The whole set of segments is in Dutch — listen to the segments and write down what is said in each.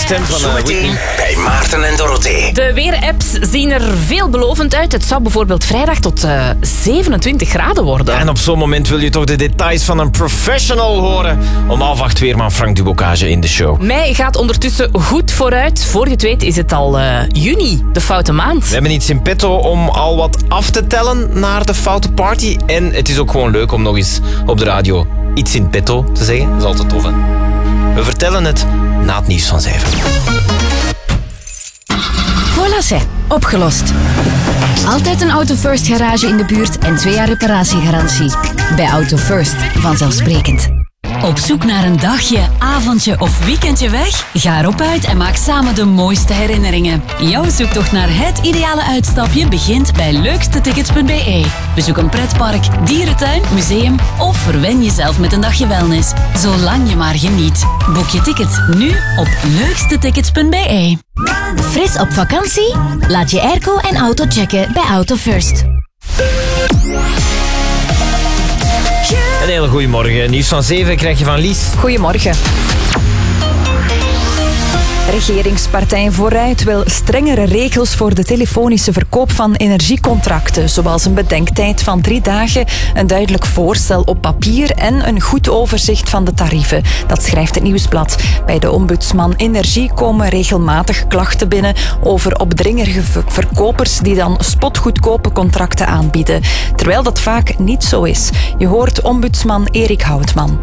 stem van Whitney. Bij Maarten en Dorothee. De weerapps zien er veelbelovend uit. Het zou bijvoorbeeld vrijdag tot 27 graden worden. En op zo'n moment wil je toch de details van een professional horen. Om 7:30 weerman Frank Dubocage in de show. Mei gaat ondertussen goed vooruit. Voor je het weet is het al juni, de foute maand. We hebben iets in petto om al wat af te tellen naar de foute party. En het is ook gewoon leuk om nog eens op de radio iets in petto te zeggen. Dat is altijd tof, hè? We vertellen het na het nieuws van 7. Voilà, c'est opgelost. Altijd een Auto First garage in de buurt en 2 jaar reparatiegarantie. Bij Auto First, vanzelfsprekend. Op zoek naar een dagje, avondje of weekendje weg? Ga erop uit en maak samen de mooiste herinneringen. Jouw zoektocht naar het ideale uitstapje begint bij leukstetickets.be. Bezoek een pretpark, dierentuin, museum of verwen jezelf met een dagje wellness. Zolang je maar geniet. Boek je ticket nu op leukstetickets.be. Fris op vakantie? Laat je airco en auto checken bij Auto First. Een hele goede morgen. Nieuws van 7 krijg je van Lies. Goedemorgen. Regeringspartij Vooruit wil strengere regels voor de telefonische verkoop van energiecontracten, zoals een bedenktijd van 3 dagen, een duidelijk voorstel op papier en een goed overzicht van de tarieven. Dat schrijft het Nieuwsblad. Bij de ombudsman Energie komen regelmatig klachten binnen over opdringerige verkopers die dan spotgoedkope contracten aanbieden, terwijl dat vaak niet zo is. Je hoort ombudsman Erik Houtman.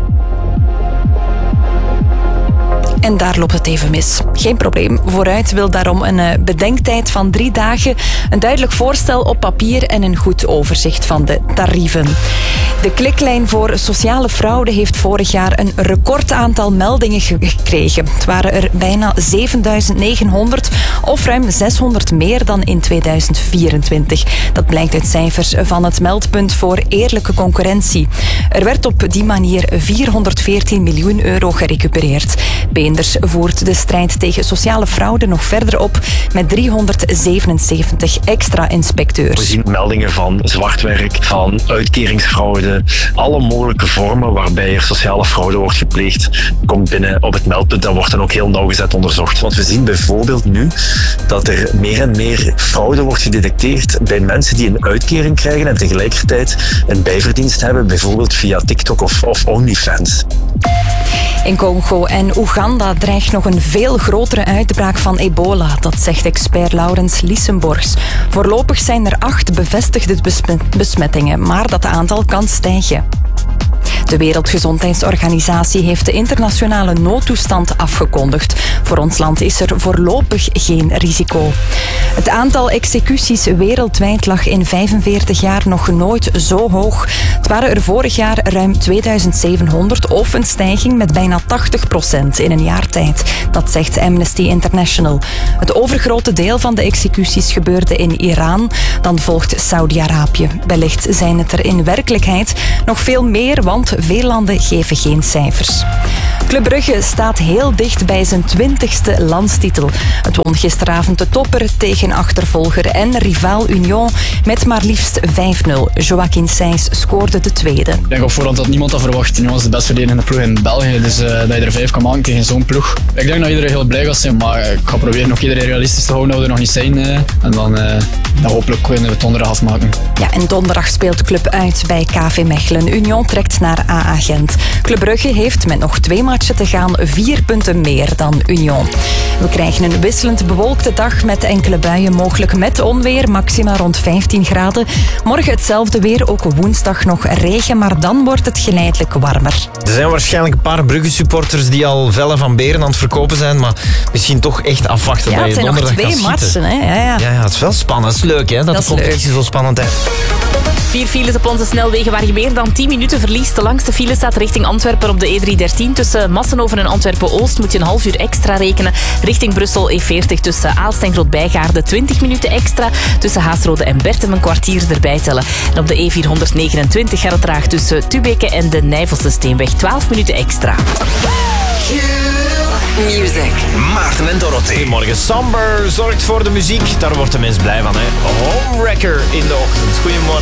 En daar loopt het even mis. Geen probleem. Vooruit wil daarom een bedenktijd van 3 dagen, een duidelijk voorstel op papier en een goed overzicht van de tarieven. De kliklijn voor sociale fraude heeft vorig jaar een recordaantal meldingen gekregen. Het waren er bijna 7.900 of ruim 600 meer dan in 2024. Dat blijkt uit cijfers van het meldpunt voor eerlijke concurrentie. Er werd op die manier 414 miljoen euro gerecupereerd. Beenders voert de strijd tegen sociale fraude nog verder op met 377 extra inspecteurs. We zien meldingen van zwartwerk, van uitkeringsfraude, alle mogelijke vormen waarbij er sociale fraude wordt gepleegd, komt binnen op het meldpunt. Dat wordt dan ook heel nauwgezet onderzocht. Want we zien bijvoorbeeld nu dat er meer en meer fraude wordt gedetecteerd bij mensen die een uitkering krijgen en tegelijkertijd een bijverdienst hebben, bijvoorbeeld via TikTok of OnlyFans. In Congo en Oeganda dreigt nog een veel grotere uitbraak van ebola. Dat zegt expert Laurens Lissenborgs. Voorlopig zijn er 8 bevestigde besmettingen, maar dat aantal kan stijgen. De Wereldgezondheidsorganisatie heeft de internationale noodtoestand afgekondigd. Voor ons land is er voorlopig geen risico. Het aantal executies wereldwijd lag in 45 jaar nog nooit zo hoog. Het waren er vorig jaar ruim 2700 of een stijging met bijna 80% in een jaar tijd. Dat zegt Amnesty International. Het overgrote deel van de executies gebeurde in Iran. Dan volgt Saudi-Arabië. Wellicht zijn het er in werkelijkheid nog veel meer, want veel landen geven geen cijfers. Club Brugge staat heel dicht bij zijn 20e landstitel. Het won gisteravond de topper tegen achtervolger en rivaal Union met maar liefst 5-0. Joaquin Sijs scoorde de tweede. Ik denk op voorhand dat niemand dat verwacht. Union is de best verdedigende ploeg in België, dus dat je er 5 kan maken tegen zo'n ploeg. Ik denk dat iedereen heel blij gaat zijn, maar ik ga proberen nog iedereen realistisch te houden dat we er nog niet zijn. En dan hopelijk kunnen we het donderdag afmaken. Ja, en donderdag speelt Club uit bij KV Mechelen. Union trekt naar AA Gent. Club Brugge heeft met nog 2 matchen te gaan 4 punten meer dan Union. We krijgen een wisselend bewolkte dag met enkele buien, mogelijk met onweer, maxima rond 15 graden. Morgen hetzelfde weer, ook woensdag nog regen, maar dan wordt het geleidelijk warmer. Er zijn waarschijnlijk een paar Brugge-supporters die al vellen van beren aan het verkopen zijn, maar misschien toch echt afwachten ja, dat je donderdag kan schieten. het zijn nog 2 matchen, hè? Ja, het is wel spannend. Het is leuk, hè, dat de competitie zo spannend is. 4 files op onze snelwegen waar je meer dan 10 minuten verliest. De langste file staat richting Antwerpen op de E313. Tussen Massenhoven en Antwerpen-Oost moet je een half uur extra rekenen. Richting Brussel E40 tussen Aalst en Grootbijgaarde 20 minuten extra. Tussen Haasrode en Bertem een kwartier erbij tellen. En op de E429 gaat het traag tussen Tubeke en de Nijvelse Steenweg 12 minuten extra. Music. Maarten en Dorothee. Goedemorgen. Somber zorgt voor de muziek. Daar wordt de mens blij van, hè. Homewrecker in de ochtend. Goedemorgen.